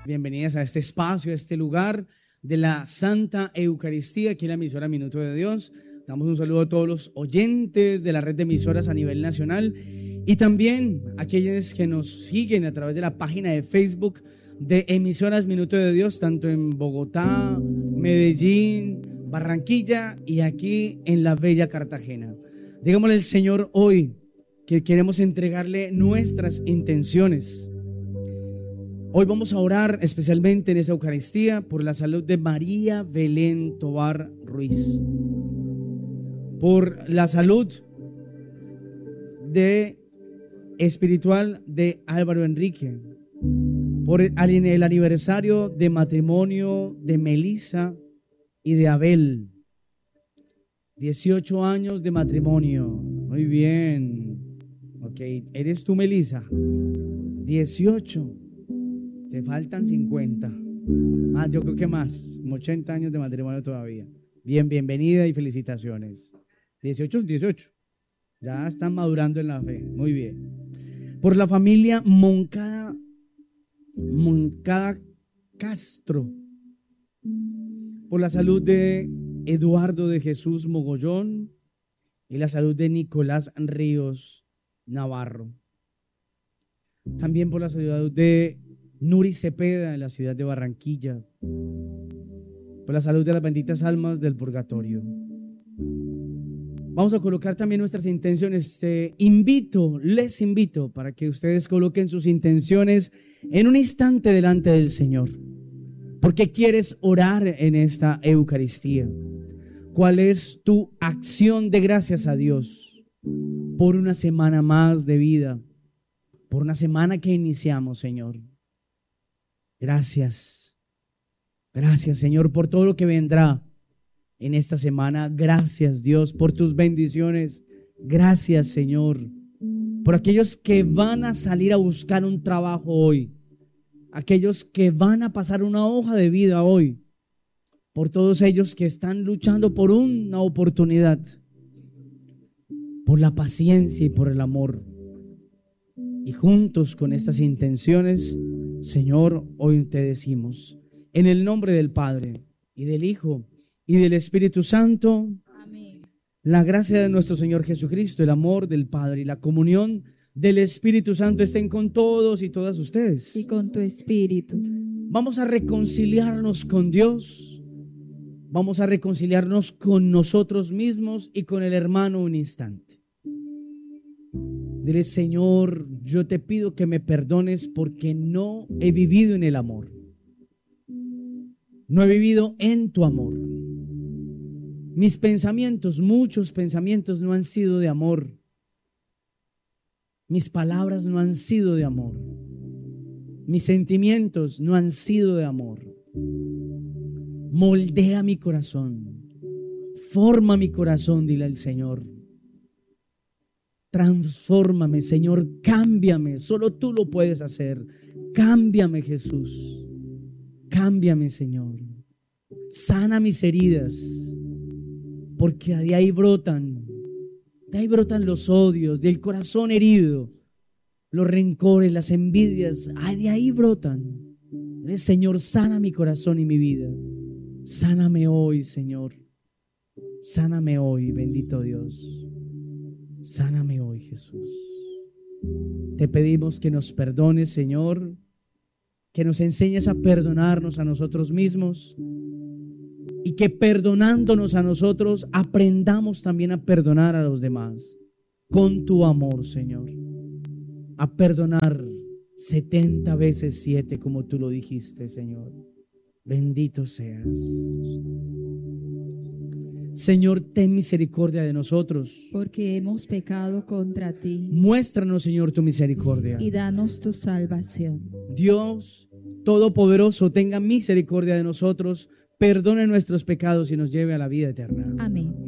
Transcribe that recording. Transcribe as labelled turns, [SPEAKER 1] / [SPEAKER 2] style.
[SPEAKER 1] Bienvenidas a este espacio, a este lugar de la Santa Eucaristía, aquí en la emisora Minuto de Dios. Damos un saludo a todos los oyentes de la red de emisoras a nivel nacional y también a aquellos que nos siguen a través de la página de Facebook de Emisoras Minuto de Dios, tanto en Bogotá, Medellín, Barranquilla y aquí en la bella Cartagena. Digámosle al Señor hoy que queremos entregarle nuestras intenciones. Hoy vamos a orar especialmente en esta Eucaristía por la salud de María Belén Tovar Ruiz, por la salud espiritual de Álvaro Enrique, por el aniversario de matrimonio de Melissa y de Abel. 18 años de matrimonio. Muy bien. Ok, ¿eres tú, Melissa? 18. Te faltan 50. Yo creo que más. 80 años de matrimonio todavía. Bien, bienvenida y felicitaciones. 18. Ya están madurando en la fe. Muy bien. Por la familia Moncada Castro. Por la salud de Eduardo de Jesús Mogollón y la salud de Nicolás Ríos Navarro. También por la salud de Nuri Cepeda en la ciudad de Barranquilla, por la salud de las benditas almas del purgatorio. Vamos a colocar también nuestras intenciones. Les invito para que ustedes coloquen sus intenciones en un instante delante del Señor. ¿Por qué quieres orar en esta Eucaristía? ¿Cuál es tu acción de gracias a Dios por una semana más de vida, por una semana que iniciamos, Señor? Gracias. Gracias, Señor, por todo lo que vendrá en esta semana. Gracias, Dios, por tus bendiciones. Gracias, Señor, por aquellos que van a salir a buscar un trabajo hoy, aquellos que van a pasar una hoja de vida hoy, por todos ellos que están luchando por una oportunidad, por la paciencia y por el amor. Y juntos con estas intenciones, Señor, hoy te decimos, en el nombre del Padre, y del Hijo, y del Espíritu Santo, amén. La gracia de nuestro Señor Jesucristo, el amor del Padre y la comunión del Espíritu Santo estén con todos y todas ustedes.
[SPEAKER 2] Y con tu espíritu.
[SPEAKER 1] Vamos a reconciliarnos con Dios, vamos a reconciliarnos con nosotros mismos y con el hermano un instante. Dile: Señor, yo te pido que me perdones porque no he vivido en el amor. No he vivido en tu amor. Mis pensamientos, muchos pensamientos no han sido de amor. Mis palabras no han sido de amor. Mis sentimientos no han sido de amor. Moldea mi corazón. Forma mi corazón, dile al Señor. Transfórmame, Señor, cámbiame, solo tú lo puedes hacer. Cámbiame, Jesús, cámbiame, Señor. Sana mis heridas, porque de ahí brotan los odios, del corazón herido, los rencores, las envidias, de ahí brotan. Señor, sana mi corazón y mi vida. Sáname hoy, Señor. Sáname hoy, bendito Dios. Sáname hoy, Jesús. Te pedimos que nos perdones, Señor, que nos enseñes a perdonarnos a nosotros mismos y que perdonándonos a nosotros aprendamos también a perdonar a los demás con tu amor, Señor. A perdonar 70 veces 7 como tú lo dijiste, Señor. Bendito seas. Señor, ten misericordia de nosotros,
[SPEAKER 2] porque hemos pecado contra ti.
[SPEAKER 1] Muéstranos, Señor, tu misericordia
[SPEAKER 2] y danos tu salvación.
[SPEAKER 1] Dios Todopoderoso, tenga misericordia de nosotros, perdone nuestros pecados y nos lleve a la vida eterna.
[SPEAKER 2] Amén.